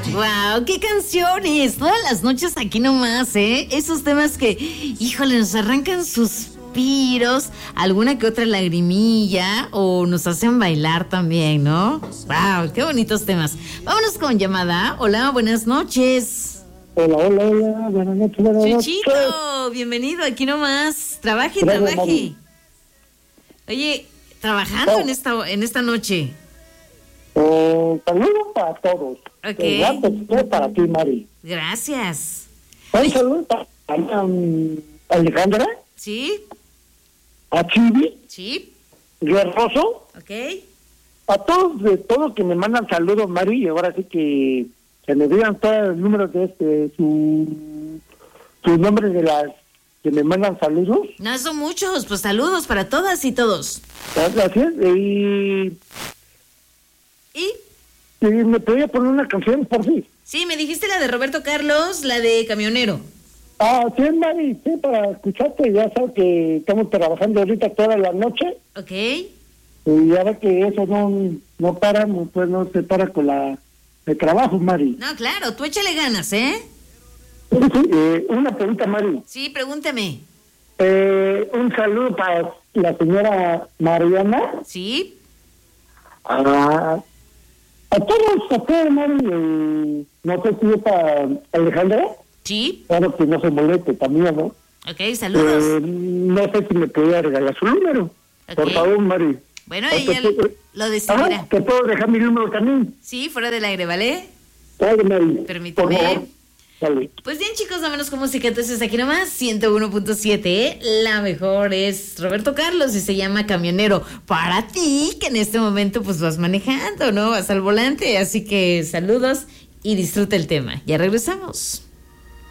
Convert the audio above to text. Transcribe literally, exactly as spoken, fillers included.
Wow, qué canciones. Todas las noches aquí nomás, ¿eh? Esos temas que, híjole, nos arrancan suspiros, alguna que otra lagrimilla o nos hacen bailar también, ¿no? Wow, qué bonitos temas. Vámonos con llamada. Hola, buenas noches. Hola, hola, hola, buenas noches, buenas noches. Chuchito, bienvenido aquí nomás. Trabaje y Gracias, trabaje. mami. Oye, trabajando Oh. en esta en esta noche. Eh, saludos para todos. Ok. Igual para ti, Mari. Gracias. Un saludo para um, Alejandra, ¿Sí? a Chibi, ¿Sí? Guerroso, ¿Ok? a todos, de todos que me mandan saludos, Mari, y ahora sí que se me digan todos los números de este, su, sus nombres de las que me mandan saludos. No son muchos, pues saludos para todas y todos. Gracias. Y, ¿Y? y me podía poner una canción por sí. Sí, me dijiste la de Roberto Carlos, la de Camionero. Ah, sí, Mari, sí, para escucharte, ya sabes que estamos trabajando ahorita toda la noche, ¿Ok? y ahora que eso no, no para, no, pues no se para con la el trabajo, Mari. No, claro, tú échale ganas, ¿eh? Sí, sí, eh, una pregunta, Mari. Sí, pregúntame. Eh, un saludo para la señora Mariana. ¿Sí? A, a todos, a todos, Mari, eh, no sé si es para Alejandra, ¿Sí? claro que no se moleste también, ¿no? Ok, saludos. Eh, no sé si me podía regalar su número. Ok. Por favor, Mari. Bueno, Ah, ella pues, eh, lo Ah, decidirá. te puedo dejar mi número también. Sí, fuera del aire, ¿vale? Dale, Mari. Permíteme. Por favor. Dale. Pues bien, chicos, vámonos con música. Entonces, aquí nomás, ciento uno punto siete, ¿eh? La mejor es Roberto Carlos y se llama Camionero. Para ti, que en este momento, pues, vas manejando, ¿no? Vas al volante. Así que saludos y disfruta el tema. Ya regresamos.